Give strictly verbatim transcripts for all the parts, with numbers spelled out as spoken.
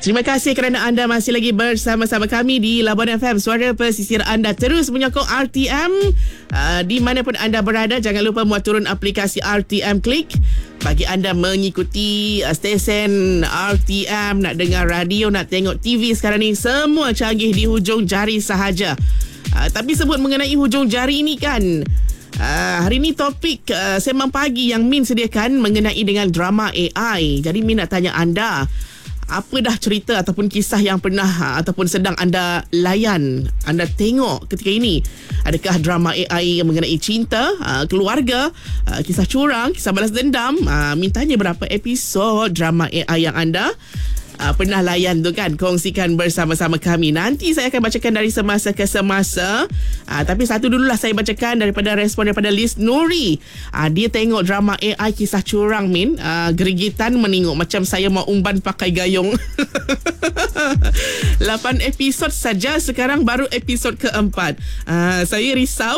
Terima kasih kerana anda masih lagi bersama-sama kami di Labuan F M, suara pesisir anda terus menyokong R T M. Uh, di mana pun anda berada, jangan lupa muat turun aplikasi R T M Click bagi anda mengikuti uh, stesen R T M, nak dengar radio, nak tengok T V sekarang ni, semua canggih di hujung jari sahaja. Uh, tapi sebut mengenai hujung jari ini kan, uh, hari ni topik uh, Sembang Pagi yang Min sediakan mengenai dengan drama A I. Jadi Min nak tanya anda, apa dah cerita ataupun kisah yang pernah ataupun sedang anda layan, anda tengok ketika ini? Adakah drama A I yang mengenai cinta, keluarga, kisah curang, kisah balas dendam? Mintanya berapa episod drama A I yang anda Uh, pernah layan tu kan? Kongsikan bersama-sama kami. Nanti saya akan bacakan dari semasa ke semasa. uh, Tapi satu dululah saya bacakan daripada respon daripada Liz Nuri. uh, Dia tengok drama A I kisah curang Min. uh, Gerigitan menengok macam saya mau umban pakai gayung. lapan episod saja, sekarang baru episod keempat. uh, Saya risau.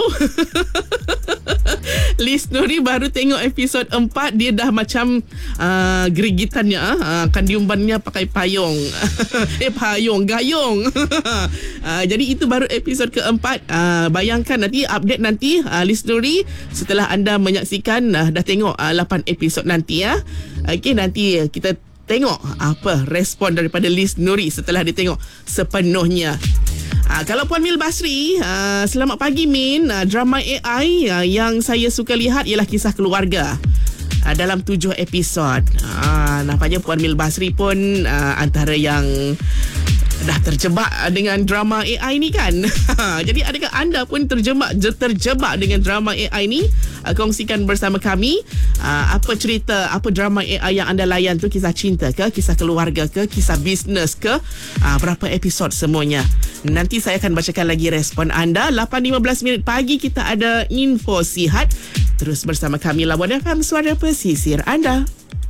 Liz Nuri baru tengok episod empat, dia dah macam uh, gerigitannya, uh, akan diumbannya pakai payung. eh payung gayung. uh, jadi itu baru episod keempat. uh, Bayangkan nanti update nanti uh, Liz Nuri setelah anda menyaksikan uh, dah tengok uh, lapan episod nanti ya. Okey, nanti kita tengok apa respon daripada Liz Nuri setelah dia tengok sepenuhnya. Uh, kalau Puan Mil Basri, uh, selamat pagi Min. uh, Drama A I uh, yang saya suka lihat ialah kisah keluarga uh, dalam tujuh episod. uh, Nampaknya Puan Mil Basri pun uh, antara yang dah terjebak dengan drama A I ni kan. Jadi adakah anda pun terjebak terjebak dengan drama A I ni? Uh, kongsikan bersama kami. uh, Apa cerita, apa drama A I yang anda layan tu? Kisah cinta ke, kisah keluarga ke, kisah bisnes ke? uh, Berapa episod semuanya? Nanti saya akan bacakan lagi respon anda. Lapan lima belas minit pagi kita ada info sihat. Terus bersama kami Labuan F M, suara pesisir anda.